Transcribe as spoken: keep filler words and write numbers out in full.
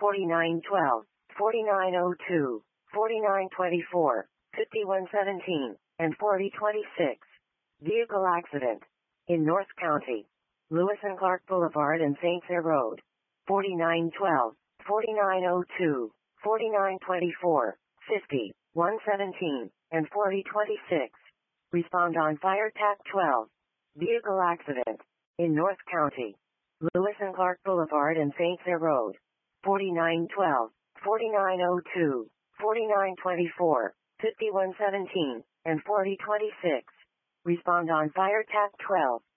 forty-nine twelve, forty-nine oh two, forty-nine twenty-four, fifty-one seventeen, and forty twenty-six. Vehicle accident. In North County. Lewis and Clark Boulevard and Saint Cyr Road. forty-nine twelve, forty-nine oh two, forty-nine twenty-four, fifty-one seventeen, and forty twenty-six. Respond on Fire T A C twelve. Vehicle accident. In North County. Lewis and Clark Boulevard and Saint Cyr Road. forty-nine twelve, forty-nine oh two, forty-nine twenty-four, fifty-one seventeen, and forty twenty-six. Respond on Fire T A C twelve.